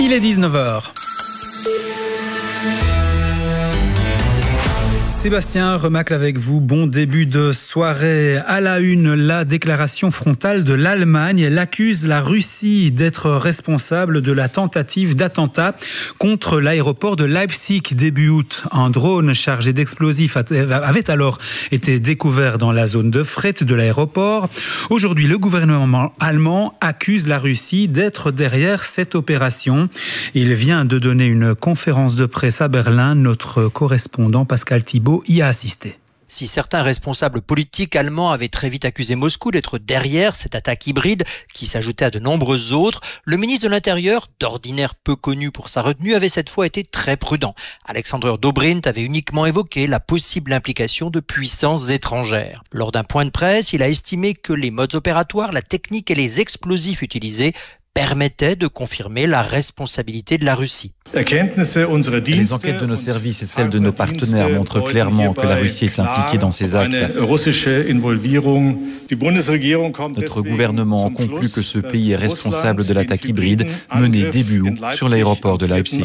Il est 19h. Sébastien Remacle avec vous, bon début de soirée. À la une, la déclaration frontale de l'Allemagne. Elle accuse la Russie d'être responsable de la tentative d'attentat contre l'aéroport de Leipzig début août. Un drone chargé d'explosifs avait alors été découvert dans la zone de fret de l'aéroport. Aujourd'hui, le gouvernement allemand accuse la Russie d'être derrière cette opération. Il vient de donner une conférence de presse à Berlin. Notre correspondant Pascal Thibault y a assisté. Si certains responsables politiques allemands avaient très vite accusé Moscou d'être derrière cette attaque hybride qui s'ajoutait à de nombreuses autres, le ministre de l'Intérieur, d'ordinaire peu connu pour sa retenue, avait cette fois été très prudent. Alexander Dobrindt avait uniquement évoqué la possible implication de puissances étrangères. Lors d'un point de presse, il a estimé que les modes opératoires, la technique et les explosifs utilisés permettaient de confirmer la responsabilité de la Russie. Les enquêtes de nos services et celles de nos partenaires montrent clairement que la Russie est impliquée dans ces actes. Notre gouvernement conclut que ce pays est responsable de l'attaque hybride menée début août sur l'aéroport de Leipzig.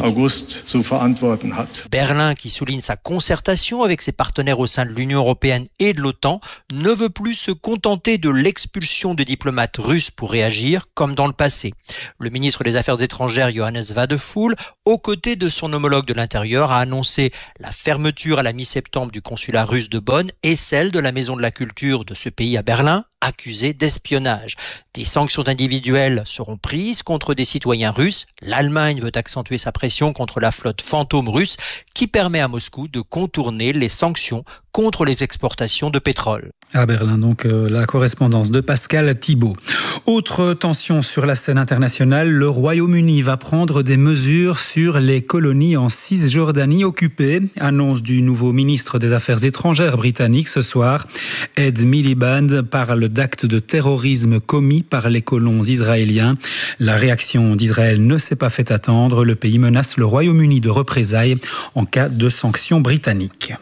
Berlin, qui souligne sa concertation avec ses partenaires au sein de l'Union européenne et de l'OTAN, ne veut plus se contenter de l'expulsion de diplomates russes pour réagir comme dans le passé. Le ministre des Affaires étrangères Johannes Wadephul, aux côtés de son homologue de l'Intérieur, a annoncé la fermeture à la mi-septembre du consulat russe de Bonn et celle de la Maison de la Culture de ce pays à Berlin, accusé d'espionnage. Des sanctions individuelles seront prises contre des citoyens russes. L'Allemagne veut accentuer sa pression contre la flotte fantôme russe qui permet à Moscou de contourner les sanctions contre les exportations de pétrole. À Berlin, donc, la correspondance de Pascal Thibault. Autre tension sur la scène internationale, le Royaume-Uni va prendre des mesures sur les colonies en Cisjordanie occupées. Annonce du nouveau ministre des Affaires étrangères britannique ce soir. Ed Miliband parle d'actes de terrorisme commis par les colons israéliens. La réaction d'Israël ne s'est pas fait attendre. Le pays menace le Royaume-Uni de représailles en cas de sanctions britanniques.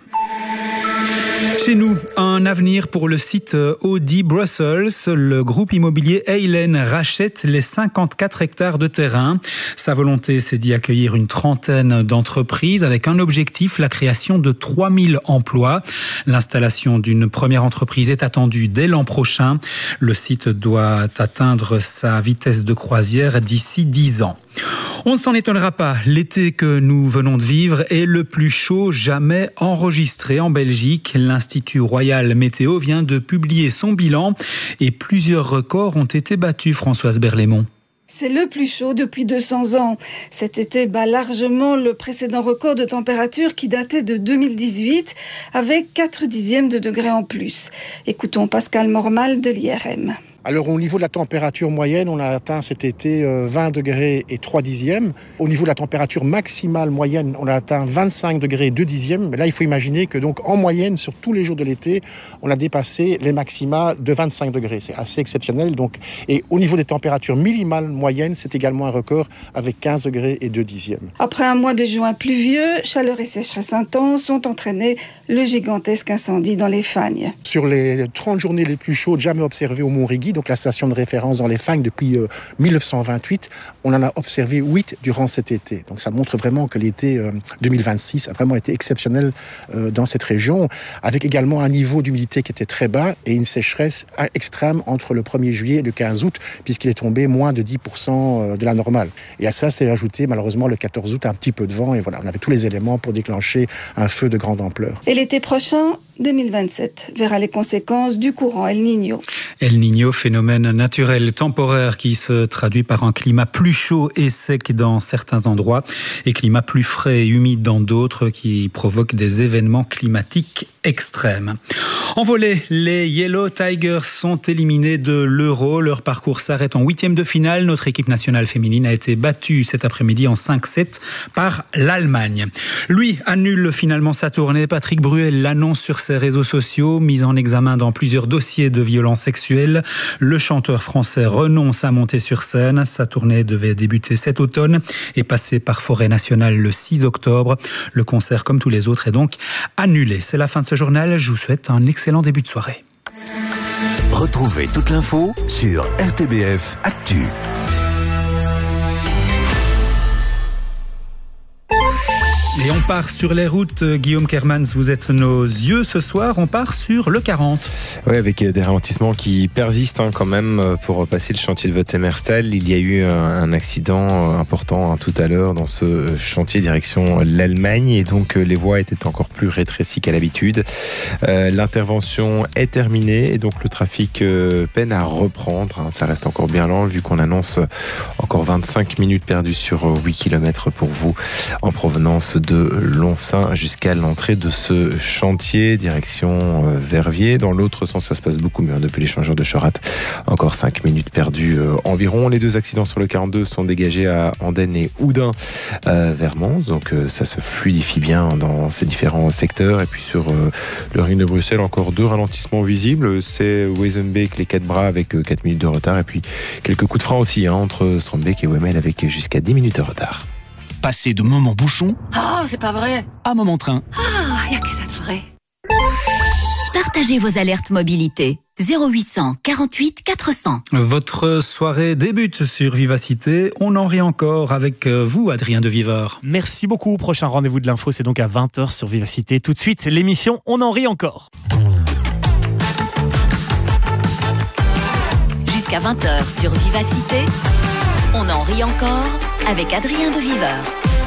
Chez nous, un avenir pour le site Audi Brussels. Le groupe immobilier Eilen rachète les 54 hectares de terrain. Sa volonté, c'est d'y accueillir une trentaine d'entreprises avec un objectif, la création de 3000 emplois. L'installation d'une première entreprise est attendue dès l'an prochain. Le site doit atteindre sa vitesse de croisière d'ici 10 ans. On ne s'en étonnera pas, l'été que nous venons de vivre est le plus chaud jamais enregistré en Belgique. L'Institut Royal Météo vient de publier son bilan et plusieurs records ont été battus, Françoise Berlaymont. C'est le plus chaud depuis 200 ans. Cet été bat largement le précédent record de température qui datait de 2018 avec 4 dixièmes de degrés en plus. Écoutons Pascal Mormal de l'IRM. Alors au niveau de la température moyenne, on a atteint cet été 20 degrés et 3 dixièmes. Au niveau de la température maximale moyenne, on a atteint 25 degrés et 2 dixièmes. Mais là, il faut imaginer que donc en moyenne, sur tous les jours de l'été, on a dépassé les maxima de 25 degrés. C'est assez exceptionnel. Donc. Et au niveau des températures minimales moyennes, c'est également un record avec 15 degrés et 2 dixièmes. Après un mois de juin pluvieux, chaleur et sécheresse intense ont entraîné le gigantesque incendie dans les Fagnes. Sur les 30 journées les plus chaudes jamais observées au Mont-Régis, donc la station de référence dans les Fagnes depuis 1928, on en a observé 8 durant cet été. Donc ça montre vraiment que l'été 2026 a vraiment été exceptionnel dans cette région, avec également un niveau d'humidité qui était très bas et une sécheresse extrême entre le 1er juillet et le 15 août, puisqu'il est tombé moins de 10% de la normale. Et à ça s'est ajouté malheureusement le 14 août un petit peu de vent, et voilà, on avait tous les éléments pour déclencher un feu de grande ampleur. Et l'été prochain, 2027, verra les conséquences du courant El Niño. El Niño, phénomène naturel temporaire qui se traduit par un climat plus chaud et sec dans certains endroits et climat plus frais et humide dans d'autres qui provoquent des événements climatiques extrêmes. En volley, les Yellow Tigers sont éliminés de l'Euro. Leur parcours s'arrête en 8e de finale. Notre équipe nationale féminine a été battue cet après-midi en 5-7 par l'Allemagne. Lui annule finalement sa tournée. Patrick Bruel l'annonce sur ses réseaux sociaux, mis en examen dans plusieurs dossiers de violences sexuelles. Le chanteur français renonce à monter sur scène. Sa tournée devait débuter cet automne et passer par Forêt Nationale le 6 octobre. Le concert, comme tous les autres, est donc annulé. C'est la fin de ce journal. Je vous souhaite un excellent début de soirée. Retrouvez toute l'info sur RTBF Actu. Et on part sur les routes. Guillaume Kermans, vous êtes nos yeux ce soir. On part sur le 40. Oui, avec des ralentissements qui persistent quand même pour passer le chantier de Vothemerstal. Il y a eu un accident important tout à l'heure dans ce chantier direction l'Allemagne et donc les voies étaient encore plus rétrécies qu'à l'habitude. L'intervention est terminée et donc le trafic peine à reprendre. Ça reste encore bien lent vu qu'on annonce encore 25 minutes perdues sur 8 km pour vous en provenance de Lonsin jusqu'à l'entrée de ce chantier, direction Verviers. Dans l'autre sens, ça se passe beaucoup mieux depuis l'échangeur de Chorat. Encore 5 minutes perdues environ. Les deux accidents sur le 42 sont dégagés à Andenne et Oudin vers Mons. Donc ça se fluidifie bien dans ces différents secteurs. Et puis sur le ring de Bruxelles, encore 2 ralentissements visibles. C'est Wezenbeek, les 4 bras avec 4 minutes de retard. Et puis quelques coups de frein aussi entre Strombeek et Wemmel avec jusqu'à 10 minutes de retard. Passer de moment bouchon c'est pas vrai. à moment train. Y a que ça de vrai. Partagez vos alertes mobilité. 0800 48 400. Votre soirée débute sur Vivacité. On en rit encore avec vous, Adrien de Vivard. Merci beaucoup. Prochain rendez-vous de l'info, c'est donc à 20h sur Vivacité. Tout de suite, l'émission On en rit encore. Jusqu'à 20h sur Vivacité. On en rit encore avec Adrien de Viveur.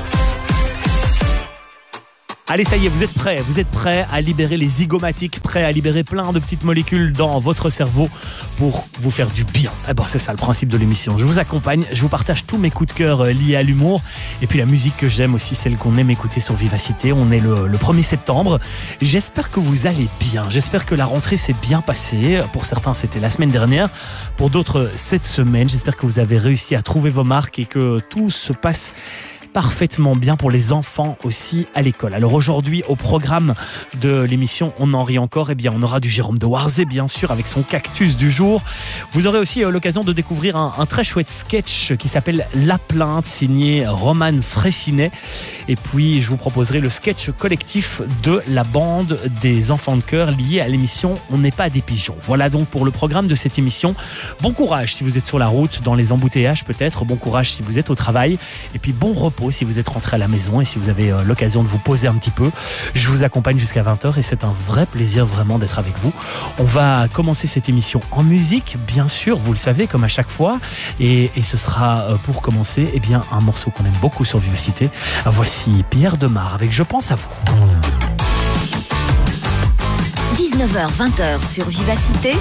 Allez, ça y est, vous êtes prêts à libérer les zygomatiques, prêts à libérer plein de petites molécules dans votre cerveau pour vous faire du bien. C'est ça le principe de l'émission. Je vous accompagne, je vous partage tous mes coups de cœur liés à l'humour et puis la musique que j'aime aussi, celle qu'on aime écouter sur Vivacité. On est le 1er septembre. J'espère que vous allez bien. J'espère que la rentrée s'est bien passée. Pour certains, c'était la semaine dernière. Pour d'autres, cette semaine. J'espère que vous avez réussi à trouver vos marques et que tout se passe parfaitement bien pour les enfants aussi à l'école. Alors aujourd'hui, au programme de l'émission On en rit encore, on aura du Jérôme de Warzé, bien sûr, avec son cactus du jour. Vous aurez aussi l'occasion de découvrir un très chouette sketch qui s'appelle La Plainte, signé Roman Fraissinet. Et puis, je vous proposerai le sketch collectif de la bande des enfants de chœur lié à l'émission On n'est pas des pigeons. Voilà donc pour le programme de cette émission. Bon courage si vous êtes sur la route, dans les embouteillages peut-être. Bon courage si vous êtes au travail. Et puis bon repos si vous êtes rentré à la maison et si vous avez l'occasion de vous poser un petit peu. Je vous accompagne jusqu'à 20h et c'est un vrai plaisir vraiment d'être avec vous. On va commencer cette émission en musique, bien sûr, vous le savez, comme à chaque fois. Et ce sera pour commencer un morceau qu'on aime beaucoup sur Vivacité. Voici Pierre Demar avec Je pense à vous. 19h-20h sur Vivacité.